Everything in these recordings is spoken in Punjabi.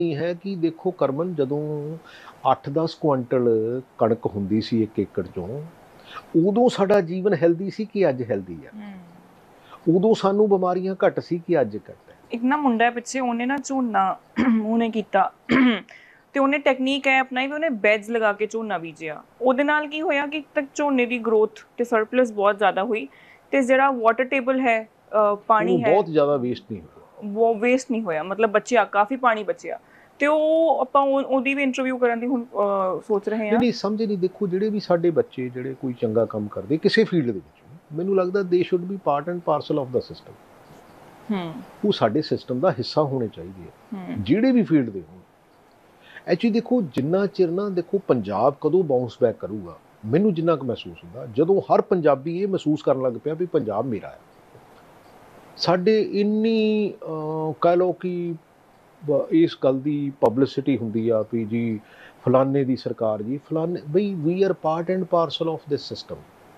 ਨਹੀਂ ਹੈ ਕਿ ਦੇਖੋ ਕਰਮਨ, ਜਦੋਂ 8-10 ਕੁਆਂਟਲ ਕਣਕ ਹੁੰਦੀ ਸੀ 1 ਏਕੜ ਚੋਂ, ਉਦੋਂ ਸਾਡਾ ਜੀਵਨ ਹੈਲਦੀ ਸੀ ਕਿ ਅੱਜ ਹੈਲਦੀ ਆ। ਉਦੋਂ ਸਾਨੂੰ ਬਿਮਾਰੀਆਂ ਘੱਟ ਸੀ ਕਿ ਅੱਜ ਘੱਟ ਹੈ। ਇੱਕ ਨਾ ਮੁੰਡਾ ਪਿੱਛੇ ਉਹਨੇ ਨਾ ਝੋਨਾ ਉਹਨੇ ਕੀਤਾ ਤੇ ਉਹਨੇ ਟੈਕਨੀਕ ਹੈ ਅਪਣਾਈ ਵੀ ਉਹਨੇ ਬੈਡਸ ਲਗਾ ਕੇ ਝੋਨਾ ਬੀਜਿਆ। ਉਹਦੇ ਨਾਲ ਕੀ ਹੋਇਆ ਕਿ ਇੱਕ ਤੱਕ ਝੋਨੇ ਦੀ ਗਰੋਥ ਤੇ ਸਰਪਲਸ ਬਹੁਤ ਜ਼ਿਆਦਾ ਹੋਈ ਤੇ ਜਿਹੜਾ ਵਾਟਰ ਟੇਬਲ ਹੈ ਪਾਣੀ ਉਹਨੂੰ ਹੈ ਬਹੁਤ ਜ਼ਿਆਦਾ ਵੇਸਟ ਨਹੀਂ ਹੋਇਆ, ਉਹ ਵੇਸਟ ਨਹੀਂ ਹੋਇਆ, ਮਤਲਬ ਬਚਿਆ, ਕਾਫੀ ਪਾਣੀ ਬਚਿਆ। ਤੇ ਉਹ ਆਪਾਂ ਉਹਦੀ ਵੀ ਇੰਟਰਵਿਊ ਕਰਨ ਦੀ ਹੁਣ ਸੋਚ ਰਹੇ ਹਾਂ। ਨਹੀਂ ਸਮਝ ਨਹੀਂ। ਦੇਖੋ ਜਿਹੜੇ ਵੀ ਸਾਡੇ ਬੱਚੇ ਜਿਹੜੇ ਕੋਈ ਚੰਗਾ ਕੰਮ ਕਰਦੇ ਕਿਸੇ ਫੀਲਡ ਦੇ ਵਿੱਚ, ਮੈਨੂੰ ਲੱਗਦਾ ਦੇ should be part and parcel of the system. ਉਹ ਸਾਡੇ ਸਿਸਟਮ ਦਾ ਹਿੱਸਾ ਹੋਣੇ ਚਾਹੀਦੇ ਆ, ਜਿਹੜੇ ਵੀ ਫੀਲਡ ਦੇ ਹੋਣ। ਐਕਚੁਅਲੀ ਦੇਖੋ, ਜਿੰਨਾ ਚਿਰ ਨਾ ਦੇਖੋ ਪੰਜਾਬ ਕਦੋਂ ਬਾਉਂਸ ਬੈਕ ਕਰੂਗਾ, ਮੈਨੂੰ ਜਿੰਨਾ ਕੁ ਮਹਿਸੂਸ ਹੁੰਦਾ, ਜਦੋਂ ਹਰ ਪੰਜਾਬੀ ਇਹ ਮਹਿਸੂਸ ਕਰਨ ਲੱਗ ਪਿਆ ਵੀ ਪੰਜਾਬ ਮੇਰਾ ਹੈ। ਸਾਡੇ ਇੰਨੀ ਕਹਿ ਲਓ ਕਿ ਇਸ ਗੱਲ ਦੀ ਪਬਲਿਸਿਟੀ ਹੁੰਦੀ ਆ ਵੀ ਜੀ ਫਲਾਨੇ ਦੀ ਸਰਕਾਰ, ਜੀ ਫਲਾਨੇ, ਬਈ ਵੀ R part and parcel of this system.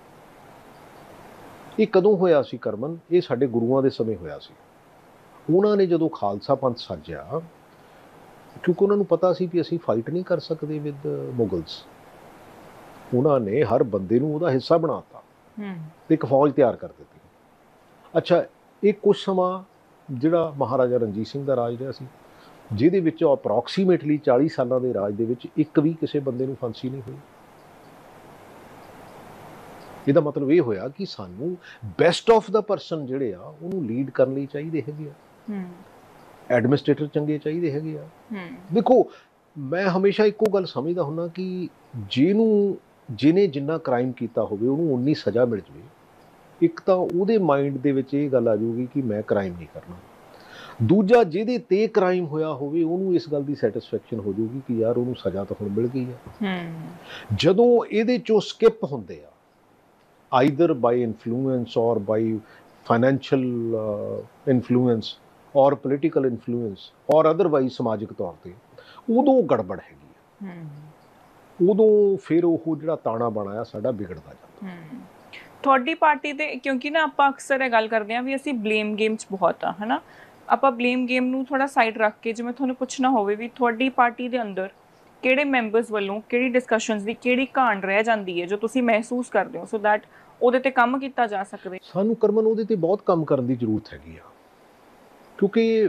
ਇਹ ਕਦੋਂ ਹੋਇਆ ਸੀ ਕਰਮਨ? ਇਹ ਸਾਡੇ ਗੁਰੂਆਂ ਦੇ ਸਮੇਂ ਹੋਇਆ ਸੀ। ਉਹਨਾਂ ਨੇ ਜਦੋਂ ਖਾਲਸਾ ਪੰਥ ਸਾਜਿਆ, ਕਿਉਂਕਿ ਉਹਨਾਂ ਨੂੰ ਪਤਾ ਸੀ ਕਿ ਅਸੀਂ ਫਾਈਟ ਨਹੀਂ ਕਰ ਸਕਦੇ ਵਿਦ ਮੁਗਲਸ, ਉਹਨਾਂ ਨੇ ਹਰ ਬੰਦੇ ਨੂੰ ਉਹਦਾ ਹਿੱਸਾ ਬਣਾਤਾ ਤੇ ਇੱਕ ਫੌਜ ਤਿਆਰ ਕਰ ਦਿੱਤੀ। ਅੱਛਾ, ਇਹ ਕੁਝ ਸਮਾਂ ਜਿਹੜਾ ਮਹਾਰਾਜਾ ਰਣਜੀਤ ਸਿੰਘ ਦਾ ਰਾਜ ਰਿਹਾ ਸੀ, ਜਿਹਦੇ ਵਿੱਚ ਅਪਰੋਕਸੀਮੇਟਲੀ 40 ਸਾਲਾਂ ਦੇ ਰਾਜ ਦੇ ਵਿੱਚ ਇੱਕ ਵੀ ਕਿਸੇ ਬੰਦੇ ਨੂੰ ਫਾਂਸੀ ਨਹੀਂ ਹੋਈ। ਇਹਦਾ ਮਤਲਬ ਇਹ ਹੋਇਆ ਕਿ ਸਾਨੂੰ ਬੈਸਟ ਆਫ ਦਾ ਪਰਸਨ ਜਿਹੜੇ ਆ ਉਹਨੂੰ ਲੀਡ ਕਰਨ ਲਈ ਚਾਹੀਦੇ ਹੈਗੇ ਆ। ਐਡਮਿਨਿਸਟ੍ਰੇਟਰ ਚੰਗੇ ਚਾਹੀਦੇ ਹੈਗੇ ਆ। ਦੇਖੋ, ਮੈਂ ਹਮੇਸ਼ਾ ਇੱਕੋ ਗੱਲ ਸਮਝਦਾ ਹੁੰਦਾ ਕਿ ਜਿਹਨੇ ਜਿੰਨਾ ਕ੍ਰਾਈਮ ਕੀਤਾ ਹੋਵੇ ਉਹਨੂੰ ਉਨੀ ਸਜ਼ਾ ਮਿਲ ਜਾਵੇ, ਇੱਕ ਤਾਂ ਉਹਦੇ ਮਾਈਂਡ ਦੇ ਵਿੱਚ ਇਹ ਗੱਲ ਆ ਜਾਊਗੀ ਕਿ ਮੈਂ ਕ੍ਰਾਈਮ ਨਹੀਂ ਕਰਨਾ। ਦੂਜਾ, ਜਿਹਦੇ ਤੇ ਕ੍ਰਾਈਮ ਹੋਇਆ ਹੋਵੇ ਉਹਨੂੰ ਇਸ ਗੱਲ ਦੀ ਸੈਟਿਸਫੈਕਸ਼ਨ ਹੋ ਜਾਊਗੀ ਕਿ ਯਾਰ ਉਹਨੂੰ ਸਜ਼ਾ ਤਾਂ ਹੁਣ ਮਿਲ ਗਈ ਆ। ਜਦੋਂ ਇਹਦੇ ਚੋਂ ਸਕਿਪ ਹੁੰਦੇ ਆ, ਆਈਦਰ ਬਾਈ ਇਨਫਲੂਐਂਸ ਔਰ ਬਾਈ ਫਾਈਨੈਂਸ਼ੀਅਲ ਇਨਫਲੂਐਂਸ ਔਰ ਪੋਲੀਟੀਕਲ ਇਨਫਲੂਐਂਸ ਔਰ ਅਦਰਵਾਈਜ਼ ਸਮਾਜਿਕ ਤੌਰ 'ਤੇ, ਉਦੋਂ ਗੜਬੜ ਹੈਗੀ ਆ। ਉਦੋਂ ਫਿਰ ਉਹ ਜਿਹੜਾ ਤਾਣਾ ਬਾਣਾ ਆ ਸਾਡਾ ਵਿਗੜਦਾ ਜਾਂਦਾ। ਤੁਹਾਡੀ ਪਾਰਟੀ ਦੇ, ਕਿਉਂਕਿ ਨਾ ਆਪਾਂ ਅਕਸਰ ਇਹ ਗੱਲ ਕਰਦੇ ਹਾਂ ਵੀ ਅਸੀਂ ਬਲੇਮ ਗੇਮ 'ਚ ਬਹੁਤ ਆ, ਹੈ ਨਾ। ਆਪਾਂ ਬਲੇਮ ਗੇਮ ਨੂੰ ਥੋੜ੍ਹਾ ਸਾਈਡ ਰੱਖ ਕੇ ਜਿਵੇਂ ਤੁਹਾਨੂੰ ਪੁੱਛਣਾ ਹੋਵੇ ਵੀ ਤੁਹਾਡੀ ਪਾਰਟੀ ਦੇ ਅੰਦਰ ਕਿਹੜੇ ਮੈਂਬਰਸ ਵੱਲੋਂ ਕਿਹੜੀ ਡਿਸਕਸ਼ਨਸ ਦੀ ਕਿਹੜੀ ਘਾਟ ਰਹਿ ਜਾਂਦੀ ਹੈ ਜੋ ਤੁਸੀਂ ਮਹਿਸੂਸ ਕਰਦੇ ਹੋ, ਸੋ ਦੈਟ ਉਹਦੇ 'ਤੇ ਕੰਮ ਕੀਤਾ ਜਾ ਸਕੇ। ਸਾਨੂੰ ਕਰਮਨ ਉਹਦੇ 'ਤੇ ਬਹੁਤ ਕੰਮ ਕਰਨ ਦੀ ਜ਼ਰੂਰਤ ਹੈਗੀ ਆ, ਕਿਉਂਕਿ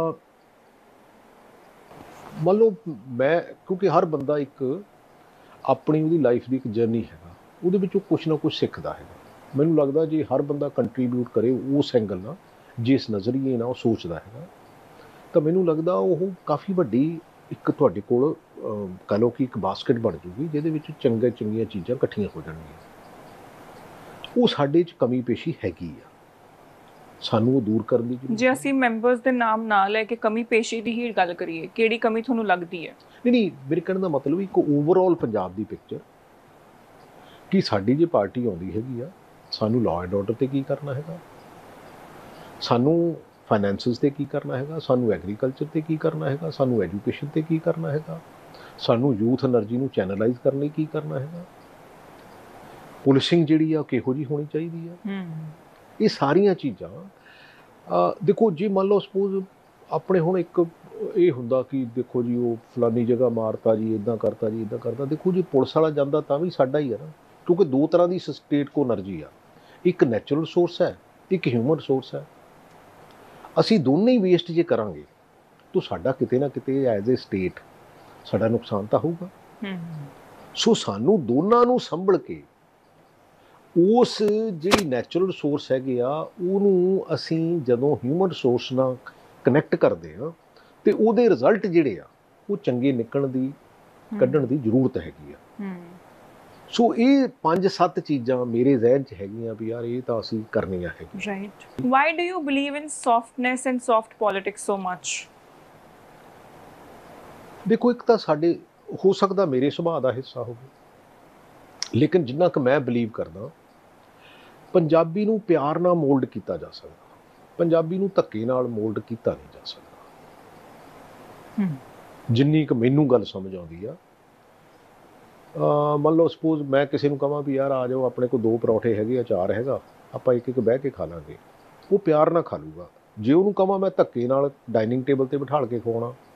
ਮੰਨ ਲਓ ਕਿਉਂਕਿ ਹਰ ਬੰਦਾ ਇੱਕ ਆਪਣੀ ਉਹਦੀ ਲਾਈਫ ਦੀ ਇੱਕ ਜਰਨੀ ਹੈਗਾ, ਉਹਦੇ ਵਿੱਚੋਂ ਕੁਛ ਨਾ ਕੁਛ ਸਿੱਖਦਾ ਹੈਗਾ। ਮੈਨੂੰ ਲੱਗਦਾ ਜੇ ਹਰ ਬੰਦਾ ਕੰਟਰੀਬਿਊਟ ਕਰੇ ਉਸ ਐਂਗਲ ਨਾਲ, ਜਿਸ ਨਜ਼ਰੀਏ ਨਾਲ ਉਹ ਸੋਚਦਾ ਹੈਗਾ, ਤਾਂ ਮੈਨੂੰ ਲੱਗਦਾ ਉਹ ਕਾਫੀ ਵੱਡੀ ਇੱਕ ਤੁਹਾਡੇ ਕੋਲ ਕਹਿ ਲਓ ਕਿ ਇੱਕ ਬਾਸਕਟ ਬਣ ਜੂਗੀ, ਜਿਹਦੇ ਵਿੱਚ ਚੰਗੀਆਂ ਚੀਜ਼ਾਂ ਇਕੱਠੀਆਂ ਹੋ ਜਾਣਗੀਆਂ। ਉਹ ਸਾਡੇ 'ਚ ਕਮੀ ਪੇਸ਼ੀ ਹੈਗੀ ਆ, ਸਾਨੂੰ ਉਹ ਦੂਰ ਕਰਨ ਦੀ ਜ਼ਰੂਰਤ। ਜੇ ਅਸੀਂ ਮੈਂਬਰਸ ਦੇ ਨਾਮ ਨਾ ਲੈ ਕੇ ਕਮੀ ਪੇਸ਼ੀ ਦੀ ਹੀ ਗੱਲ ਕਰੀਏ, ਕਿਹੜੀ ਕਮੀ ਤੁਹਾਨੂੰ ਲੱਗਦੀ ਹੈ? ਨਹੀਂ, ਮੇਰੇ ਕਹਿਣ ਦਾ ਮਤਲਬ ਇੱਕ ਓਵਰਆਲ ਪੰਜਾਬ ਦੀ ਪਿਕਚਰ ਕਿ ਸਾਡੀ ਜੇ ਪਾਰਟੀ ਆਉਂਦੀ ਹੈਗੀ ਆ, ਸਾਨੂੰ ਲਾਅ ਐਂਡ ਆਰਡਰ 'ਤੇ ਕੀ ਕਰਨਾ ਹੈਗਾ, ਸਾਨੂੰ ਫਾਈਨੈਂਸਿਸ 'ਤੇ ਕੀ ਕਰਨਾ ਹੈਗਾ, ਸਾਨੂੰ ਐਗਰੀਕਲਚਰ 'ਤੇ ਕੀ ਕਰਨਾ ਹੈਗਾ, ਸਾਨੂੰ ਐਜੂਕੇਸ਼ਨ 'ਤੇ ਕੀ ਕਰਨਾ ਹੈਗਾ, ਸਾਨੂੰ ਯੂਥ ਐਨਰਜੀ ਨੂੰ ਚੈਨਲਾਈਜ਼ ਕਰਨ ਲਈ ਕੀ ਕਰਨਾ ਹੈਗਾ, ਪੁਲਿਸਿੰਗ ਜਿਹੜੀ ਆ ਕਿਹੋ ਜਿਹੀ ਹੋਣੀ ਚਾਹੀਦੀ ਆ। ਇਹ ਸਾਰੀਆਂ ਚੀਜ਼ਾਂ ਦੇਖੋ, ਜੇ ਮੰਨ ਲਓ ਸਪੋਜ਼ ਆਪਣੇ ਹੁਣ ਇੱਕ ਇਹ ਹੁੰਦਾ ਕਿ ਦੇਖੋ ਜੀ ਉਹ ਫਲਾਨੀ ਜਗ੍ਹਾ ਮਾਰਤਾ ਜੀ, ਇੱਦਾਂ ਕਰਤਾ ਜੀ, ਇੱਦਾਂ ਕਰਤਾ। ਦੇਖੋ ਜੀ, ਪੁਲਿਸ ਵਾਲਾ ਜਾਂਦਾ ਤਾਂ ਵੀ ਸਾਡਾ ਹੀ ਆ ਨਾ, ਕਿਉਂਕਿ ਦੋ ਤਰ੍ਹਾਂ ਦੀ ਸਟੇਟ ਕੋ ਐਨਰਜੀ ਆ, ਇੱਕ ਨੈਚੁਰਲ ਸੋਰਸ ਹੈ, ਇੱਕ ਹਿਊਮਨ ਸੋਰਸ ਹੈ। ਅਸੀਂ ਦੋਨੇ ਹੀ ਵੇਸਟ ਜੇ ਕਰਾਂਗੇ ਤਾਂ ਸਾਡਾ ਕਿਤੇ ਨਾ ਕਿਤੇ ਐਜ਼ ਏ ਸਟੇਟ ਸਾਡਾ ਨੁਕਸਾਨ ਤਾਂ ਹੋਊਗਾ। ਸੋ ਸਾਨੂੰ ਦੋਨਾਂ ਨੂੰ ਸੰਭਲ ਕੇ ਉਸ ਜਿਹੜੀ ਨੈਚੁਰਲ ਸੋਰਸ ਹੈਗੇ ਆ ਉਹਨੂੰ ਅਸੀਂ ਜਦੋਂ ਹਿਊਮਨ ਸੋਰਸ ਨਾਲ ਕਨੈਕਟ ਕਰਦੇ ਹਾਂ ਤੇ ਉਹਦੇ ਰਿਜ਼ਲਟ ਜਿਹੜੇ ਆ ਉਹ ਚੰਗੇ ਕੱਢਣ ਦੀ ਜ਼ਰੂਰਤ ਹੈਗੀ ਆ। ਸੋ ਇਹ 5-7 ਚੀਜ਼ਾਂ ਮੇਰੇ ਜ਼ਿਹਨ 'ਚ ਹੈਗੀਆਂ ਵੀ ਯਾਰ ਇਹ ਤਾਂ ਅਸੀਂ ਕਰਨੀਆਂ ਹੈਗੀਆਂ। Right. Why do you believe in softness and soft politics so much? ਦੇਖੋ, ਇੱਕ ਤਾਂ ਸਾਡੇ ਹੋ ਸਕਦਾ ਮੇਰੇ ਸੁਭਾਅ ਦਾ ਹਿੱਸਾ ਹੋਵੇ, ਲੇਕਿਨ ਜਿੰਨਾ ਕੁ ਮੈਂ ਬਿਲੀਵ ਕਰਦਾ, ਪੰਜਾਬੀ ਨੂੰ ਪਿਆਰ ਨਾਲ ਮੋਲਡ ਕੀਤਾ ਜਾ ਸਕਦਾ, ਪੰਜਾਬੀ ਨੂੰ ਧੱਕੇ ਨਾਲ ਮੋਲਡ ਕੀਤਾ ਨਹੀਂ ਜਾ ਸਕਦਾ। ਜਿੰਨੀ ਕੁ ਮੈਨੂੰ ਗੱਲ ਸਮਝ ਆਉਂਦੀ ਆ, ਮੰਨ ਲਓ ਸਪੋਜ਼ ਮੈਂ ਕਿਸੇ ਨੂੰ ਕਹਾਂ ਵੀ ਯਾਰ ਆ ਜਾਓ, ਆਪਣੇ ਕੋਲ 2 ਪਰੌਠੇ ਹੈਗੇ, ਅਚਾਰ ਹੈਗਾ, ਆਪਾਂ ਇੱਕ ਬਹਿ ਕੇ ਖਾ ਲਾਂਗੇ, ਉਹ ਪਿਆਰ ਨਾਲ ਖਾ ਲੂਗਾ। ਜੇ ਉਹਨੂੰ ਕਹਾਂ ਮੈਂ ਧੱਕੇ ਨਾਲ ਡਾਈਨਿੰਗ ਟੇਬਲ 'ਤੇ ਬਿਠਾ ਕੇ ਖਵਾਉਣਾ,